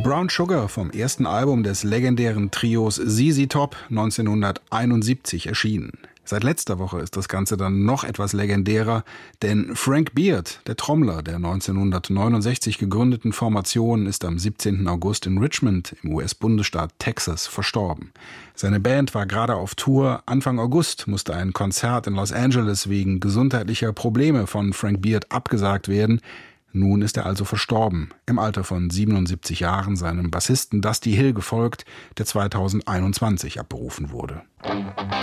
Brown Sugar vom ersten Album des legendären Trios ZZ Top 1971 erschienen. Seit letzter Woche ist das Ganze dann noch etwas legendärer, denn Frank Beard, der Trommler der 1969 gegründeten Formation, ist am 17. August in Richmond im US-Bundesstaat Texas verstorben. Seine Band war gerade auf Tour. Anfang August musste ein Konzert in Los Angeles wegen gesundheitlicher Probleme von Frank Beard abgesagt werden. Nun ist er also verstorben, im Alter von 77 Jahren, seinem Bassisten Dusty Hill gefolgt, der 2021 abberufen wurde.